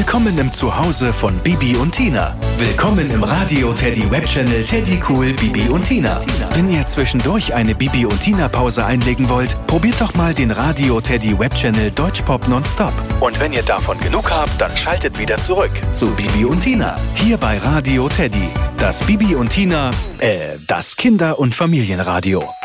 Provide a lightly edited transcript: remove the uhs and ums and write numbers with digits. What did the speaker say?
Willkommen im Zuhause von Bibi und Tina. Willkommen im Radio Teddy Webchannel Teddy Cool Bibi und Tina. Wenn ihr zwischendurch eine Bibi und Tina Pause einlegen wollt, probiert doch mal den Radio Teddy Webchannel Deutschpop Nonstop. Und wenn ihr davon genug habt, dann schaltet wieder zurück zu Bibi und Tina. Hier bei Radio Teddy. Das Bibi und Tina, das Kinder- und Familienradio.